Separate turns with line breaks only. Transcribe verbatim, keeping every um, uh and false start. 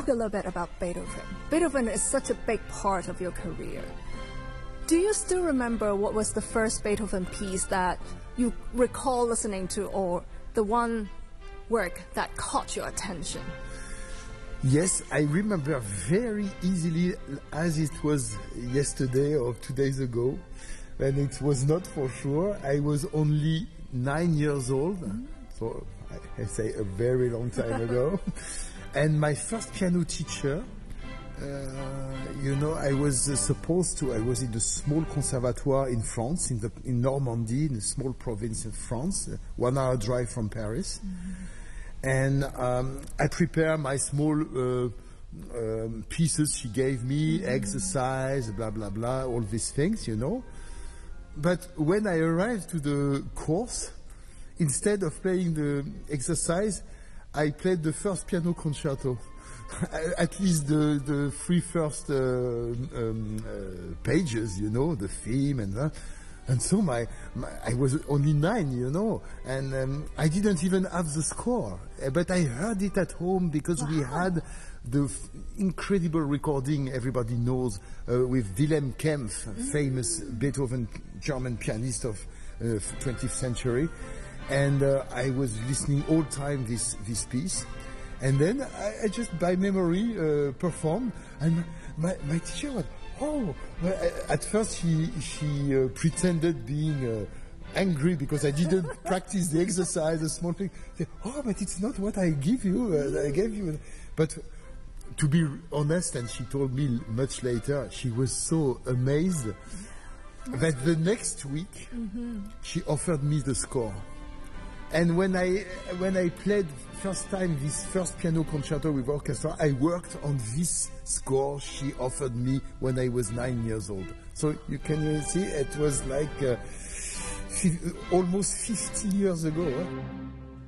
talk a little bit about Beethoven. Beethoven is such a big part of your career. Do you still remember what was the first Beethoven piece that you recall listening to, or the one work that caught your attention?
Yes, I remember very easily as it was yesterday or two days ago, and it was not for sure. I was only nine years old, mm-hmm. so I, I say a very long time ago. And my first piano teacher, uh, you know, I was uh, supposed to, I was in a small conservatoire in France, in, the, in Normandy, in a small province in France, uh, one hour drive from Paris. Mm-hmm. And um, I prepared my small uh, um, pieces she gave me, mm-hmm. exercise, blah, blah, blah, all these things, you know. But when I arrived to the course, instead of playing the exercise, I played the first piano concerto. At least the, the three first uh, um, uh, pages, you know, the theme and that. And so my, my, I was only nine, you know, and um, I didn't even have the score. But I heard it at home because wow. we had the f- incredible recording everybody knows uh, with Wilhelm Kempff, mm. famous Beethoven German pianist of uh, twentieth century. And uh, I was listening all the time this, this piece. And then I, I just by memory uh, performed. And my, my teacher was, oh, at first she, she uh, pretended being uh, angry because I didn't practice the exercise, a small thing. Said, oh, but it's not what I give you, uh, I gave you. But to be honest, and she told me much later, she was so amazed that the next week mm-hmm. she offered me the score. And when I when I played first time this first piano concerto with orchestra, I worked on this score she offered me when I was nine years old. So you can see it was like uh, fi- almost fifty years ago. Huh?